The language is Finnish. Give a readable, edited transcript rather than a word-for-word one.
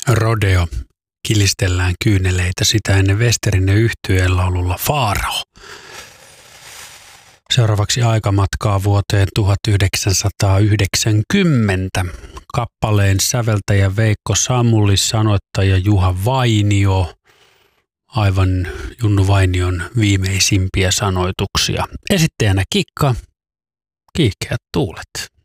Rodeo. Kilistellään kyyneleitä sitä ennen Westerinen yhtyeen laululla Faarao. Seuraavaksi aikamatkaa vuoteen 1990. Kappaleen säveltäjä Veikko Samuli, sanoittaja Juha Vainio. Aivan Junnu Vainion viimeisimpiä sanoituksia. Esittäjänä Kikka. Kiihkeät tuulet.